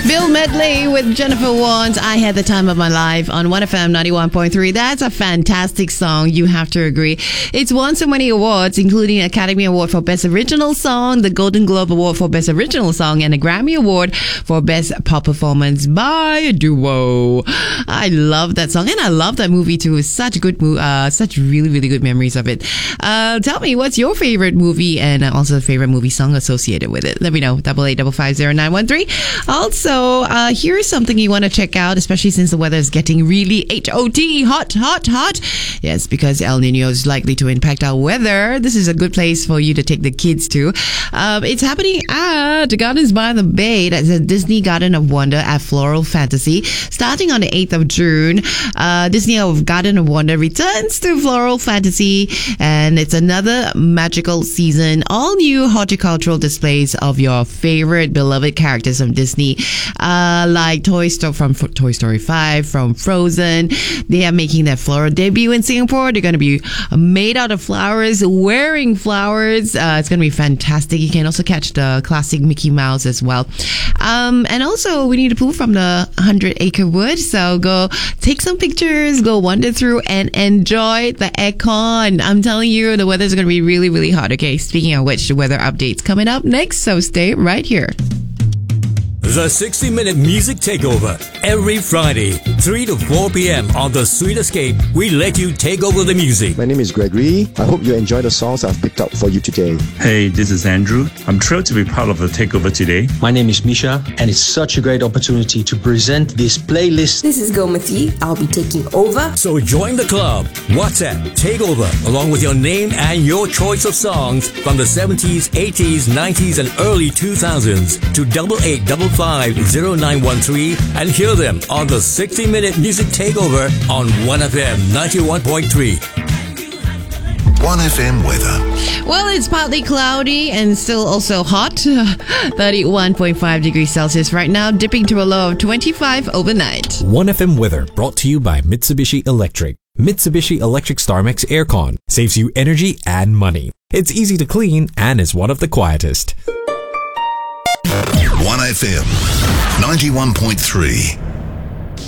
Bill Medley with Jennifer Warnes. I Had the Time of My Life on 1FM 91.3. That's a fantastic song, you have to agree. It's won so many awards, including Academy Award for Best Original Song, the Golden Globe Award for Best Original Song, and a Grammy Award for Best Pop Performance by a Duo. I love that song, and I love that movie too. It's such good, such really, really good memories of it. Tell me, what's your favorite movie and also favorite movie song associated with it? Let me know. 88550913. Also, here's something you want to check out, especially since the weather is getting really hot. Yes, because El Nino is likely to impact our weather. This is a good place for you to take the kids to. It's happening at Gardens by the Bay. That's a Disney Garden of Wonder at Floral Fantasy. Starting on the 8th of June, Disney Garden of Wonder returns to Floral Fantasy, and it's another magical season. All new horticultural displays of your favorite beloved characters from Disney, like Toy Story 5, from Frozen. They are making their floral debut in Singapore. They're going to be made out of flowers, wearing flowers. It's going to be fantastic. You can also catch the classic Mickey Mouse as well. And also, we need to pull from the 100-acre wood. So go take some pictures, go wander through and enjoy the aircon. I'm telling you, the weather's going to be really, really hot. Okay, speaking of which, the weather update's coming up next. So stay right here. The 60-minute music takeover. Every Friday, 3 to 4 p.m. on The Sweet Escape, we let you take over the music. My name is Gregory. I hope you enjoy the songs I've picked out for you today. Hey, this is Andrew. I'm thrilled to be part of the takeover today. My name is Misha, and it's such a great opportunity to present this playlist. This is Gomati. I'll be taking over. So join the club. WhatsApp Takeover, along with your name and your choice of songs from the 70s, 80s, 90s, and early 2000s to 88550913 and hear them on the 60-minute music takeover on 1FM 91.3. 1FM weather. Well, it's partly cloudy and still also hot. 31.5 degrees Celsius right now, dipping to a low of 25 overnight. 1FM weather brought to you by Mitsubishi Electric. Mitsubishi Electric StarMax Aircon saves you energy and money. It's easy to clean and is one of the quietest. 1FM 91.3.